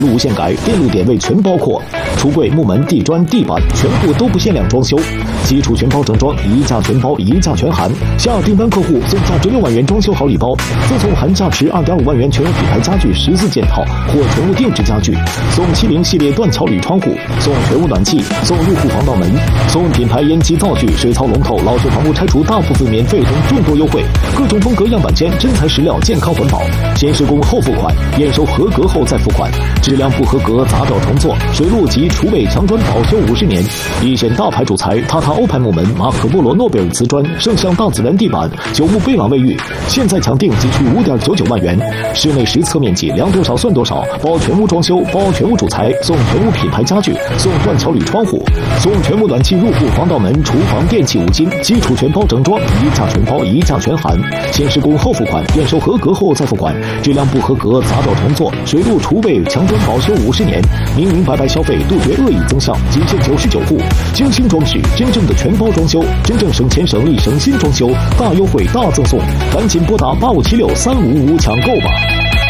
无限改，电路点位全包括，橱柜、木门、地砖、地板全部都不限量装修，基础全包整装，一价全包，一价全含。下订单客户送价值6万元装修好礼包，赠送含价值2.5万元全有品牌家具14件套或全屋定制家具，送70系列断桥铝窗户，送全屋暖气，送入户防盗门，送品牌烟机灶具、水槽龙头，老旧房屋拆除大部分免费等众多优惠，各种风格样板间，真材实料，健康环保，先施工后付款，验收合格后再付款，质量不合格砸掉重做，水路及厨卫墙砖保修50年，一线大牌主材，塔塔欧派木门，马可波罗诺贝尔瓷砖，圣象大自然地板，9木贝朗卫浴，现在抢订即需5.99万元，室内实测面积量多少算多少，包全屋装修，包全屋主材，送全屋品牌家具，送断桥铝窗户，送全屋暖气入户防盗门，厨房电器5金，基础全包整装，一价全包，一价全含，先施工后付款，验收合格后再付款，质量不合格砸掉重做，水路厨卫墙砖保修50年，明明白白消费，杜绝恶意增项，仅限99户，精心装饰，真正的全包装修，真正省钱省力省心装修，大优惠大赠送，赶紧拨打85763555抢购吧。